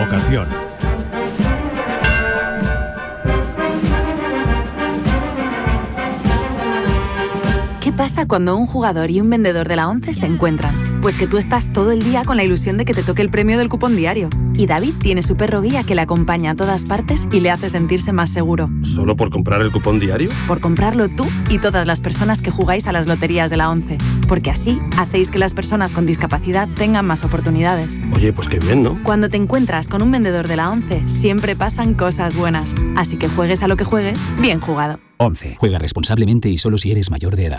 Evocación. ¿Qué pasa cuando un jugador y un vendedor de la ONCE se encuentran? Pues que tú estás todo el día con la ilusión de que te toque el premio del cupón diario. Y David tiene su perro guía que le acompaña a todas partes y le hace sentirse más seguro. ¿Solo por comprar el cupón diario? Por comprarlo tú y todas las personas que jugáis a las loterías de la ONCE. Porque así hacéis que las personas con discapacidad tengan más oportunidades. Oye, pues qué bien, ¿no? Cuando te encuentras con un vendedor de la ONCE, siempre pasan cosas buenas. Así que juegues a lo que juegues, bien jugado. ONCE. Juega responsablemente y solo si eres mayor de edad.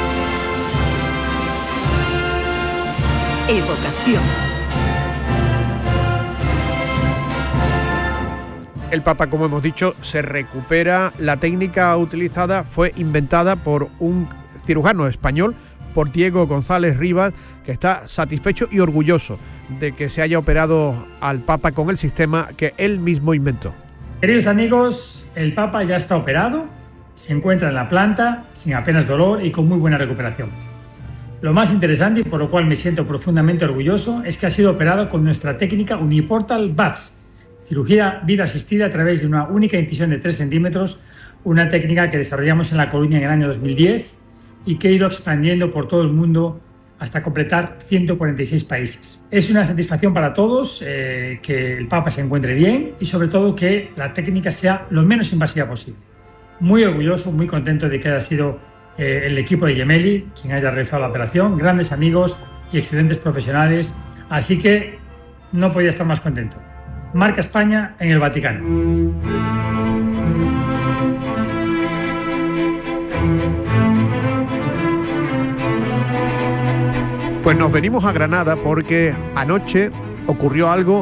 Evocación. El Papa, como hemos dicho, se recupera. La técnica utilizada fue inventada por un cirujano español, por Diego González Rivas, que está satisfecho y orgulloso de que se haya operado al Papa con el sistema que él mismo inventó. Queridos amigos, el Papa ya está operado, se encuentra en la planta, sin apenas dolor y con muy buena recuperación. Lo más interesante, y por lo cual me siento profundamente orgulloso, es que ha sido operado con nuestra técnica Uniportal VATS, cirugía vida asistida a través de una única incisión de 3 centímetros, una técnica que desarrollamos en La Coruña en el año 2010 y que he ido expandiendo por todo el mundo hasta completar 146 países. Es una satisfacción para todos que el Papa se encuentre bien y sobre todo que la técnica sea lo menos invasiva posible. Muy orgulloso, muy contento de que haya sido el equipo de Gemelli quien haya realizado la operación, grandes amigos y excelentes profesionales, así que no podía estar más contento. Marca España en el Vaticano. Pues nos venimos a Granada porque anoche ocurrió algo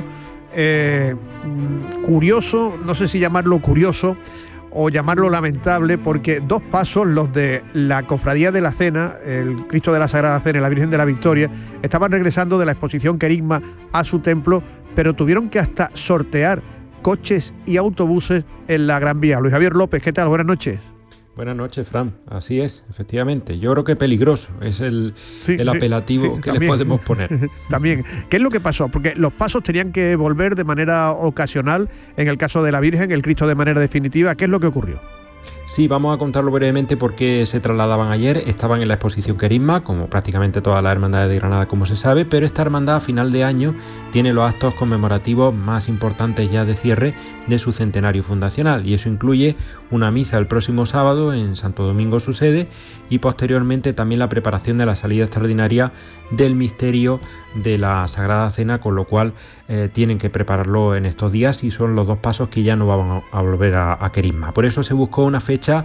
curioso, no sé si llamarlo curioso o llamarlo lamentable, porque 2 pasos, los de la Cofradía de la Cena, el Cristo de la Sagrada Cena y la Virgen de la Victoria, estaban regresando de la exposición Querigma a su templo, pero tuvieron que hasta sortear coches y autobuses en la Gran Vía. Luis Javier López, ¿qué tal? Buenas noches. Buenas noches, Fran. Así es, efectivamente. Yo creo que peligroso es el apelativo que le podemos poner. También. ¿Qué es lo que pasó? Porque los pasos tenían que volver de manera ocasional. En el caso de la Virgen, el Cristo de manera definitiva. ¿Qué es lo que ocurrió? Sí, vamos a contarlo brevemente porque se trasladaban ayer, estaban en la exposición Querigma, como prácticamente todas las hermandades de Granada, como se sabe, pero esta hermandad a final de año tiene los actos conmemorativos más importantes ya de cierre de su centenario fundacional, y eso incluye una misa el próximo sábado en Santo Domingo, su sede, y posteriormente también la preparación de la salida extraordinaria del misterio de la Sagrada Cena, con lo cual tienen que prepararlo en estos días y son los 2 pasos que ya no van a volver a Querigma. Por eso se buscó una fecha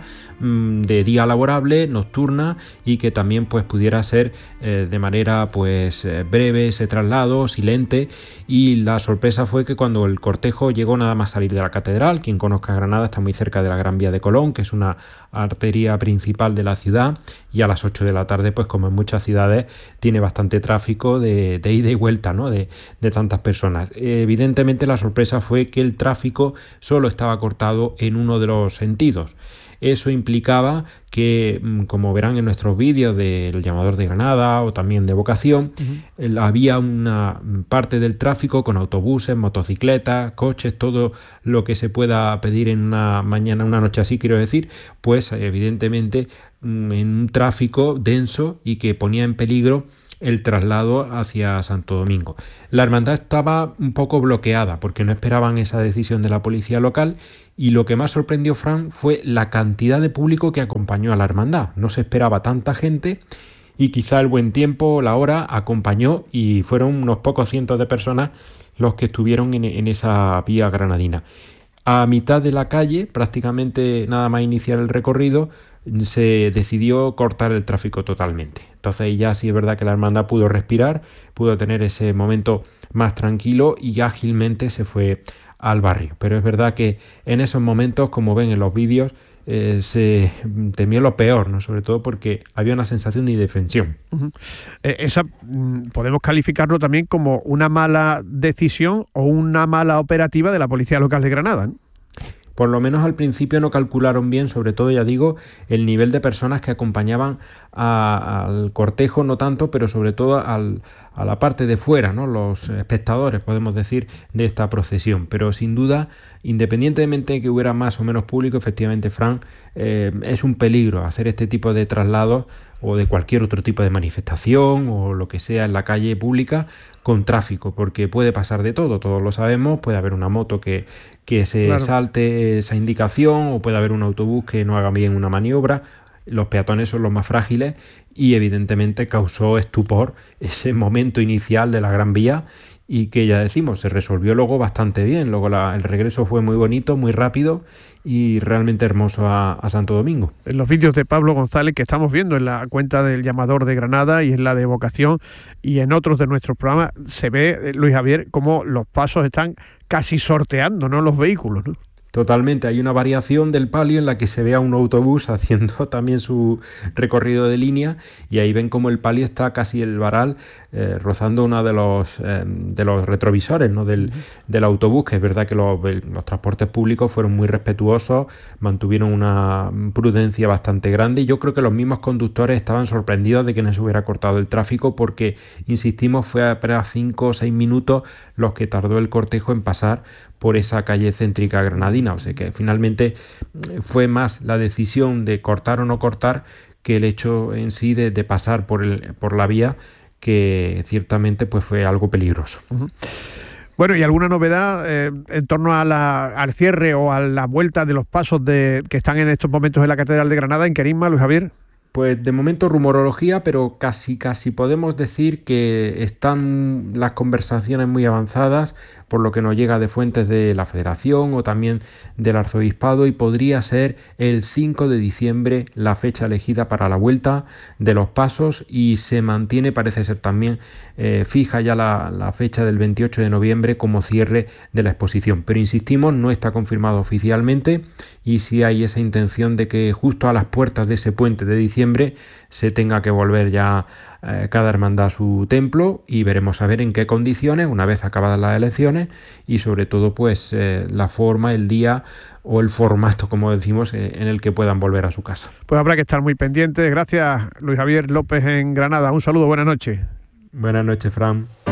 de día laborable, nocturna, y que también pues pudiera ser de manera pues breve ese traslado, silente, y la sorpresa fue que cuando el cortejo llegó nada más salir de la catedral, quien conozca Granada está muy cerca de la Gran Vía de Colón, que es una arteria principal de la ciudad, y a las 8 de la tarde, pues como en muchas ciudades, tiene bastante tráfico de ida y vuelta, ¿no? de tantas personas. Evidentemente la sorpresa fue que el tráfico solo estaba cortado en uno de los sentidos. Eso implicaba que, como verán en nuestros vídeos del llamador de Granada o también de Evocación, había una parte del tráfico con autobuses, motocicletas, coches, todo lo que se pueda pedir en una mañana, una noche así, quiero decir, pues evidentemente en un tráfico denso y que ponía en peligro el traslado hacia Santo Domingo. La hermandad estaba un poco bloqueada porque no esperaban esa decisión de la policía local, y lo que más sorprendió, Fran, fue la cantidad de público que acompañó a la hermandad. No se esperaba tanta gente y quizá el buen tiempo, la hora, acompañó, y fueron unos pocos cientos de personas los que estuvieron en esa vía granadina. A mitad de la calle, prácticamente nada más iniciar el recorrido, se decidió cortar el tráfico totalmente. Entonces ya sí es verdad que la hermandad pudo respirar, pudo tener ese momento más tranquilo y ágilmente se fue al barrio. Pero es verdad que en esos momentos, como ven en los vídeos, se temió lo peor, ¿no? Sobre todo porque había una sensación de indefensión. Esa podemos calificarlo también como una mala decisión o una mala operativa de la Policía Local de Granada, ¿no? Por lo menos al principio no calcularon bien, sobre todo, ya digo, el nivel de personas que acompañaban al cortejo, no tanto, pero sobre todo la parte de fuera, ¿no? Los espectadores, podemos decir, de esta procesión. Pero sin duda, independientemente de que hubiera más o menos público, efectivamente, Fran, es un peligro hacer este tipo de traslados o de cualquier otro tipo de manifestación o lo que sea en la calle pública con tráfico, porque puede pasar de todo, todos lo sabemos, puede haber una moto que se salte esa indicación, o puede haber un autobús que no haga bien una maniobra. Los peatones son los más frágiles y evidentemente causó estupor ese momento inicial de la Gran Vía, y que ya decimos, se resolvió luego bastante bien. Luego el regreso fue muy bonito, muy rápido y realmente hermoso a Santo Domingo. En los vídeos de Pablo González que estamos viendo en la cuenta del Llamador de Granada y en la de Vocación y en otros de nuestros programas, se ve, Luis Javier, cómo los pasos están casi sorteando, ¿no?, los vehículos, ¿no? Totalmente, hay una variación del palio en la que se ve a un autobús haciendo también su recorrido de línea, y ahí ven como el palio está casi el varal rozando uno de los retrovisores, ¿no?, del autobús, que es verdad que los transportes públicos fueron muy respetuosos, mantuvieron una prudencia bastante grande, y yo creo que los mismos conductores estaban sorprendidos de que no se hubiera cortado el tráfico, porque, insistimos, fue apenas 5 o 6 minutos los que tardó el cortejo en pasar por esa calle céntrica granadina. O sea que finalmente fue más la decisión de cortar o no cortar que el hecho en sí de pasar por la vía, que ciertamente pues fue algo peligroso. Uh-huh. Bueno, ¿y alguna novedad en torno al cierre o a la vuelta de los pasos que están en estos momentos en la Catedral de Granada, en Querisma, Luis Javier? Pues de momento rumorología, pero casi podemos decir que están las conversaciones muy avanzadas, por lo que nos llega de fuentes de la Federación o también del Arzobispado, y podría ser el 5 de diciembre la fecha elegida para la vuelta de los pasos, y se mantiene, parece ser también fija ya la fecha del 28 de noviembre como cierre de la exposición. Pero insistimos, no está confirmado oficialmente, y sí hay esa intención de que justo a las puertas de ese puente de diciembre se tenga que volver ya cada hermandad a su templo, y veremos a ver en qué condiciones una vez acabadas las elecciones, y sobre todo pues la forma, el día o el formato, como decimos, en el que puedan volver a su casa. Pues habrá que estar muy pendientes. Gracias, Luis Javier López en Granada. Un saludo, buenas noches. Buenas noches, Fran.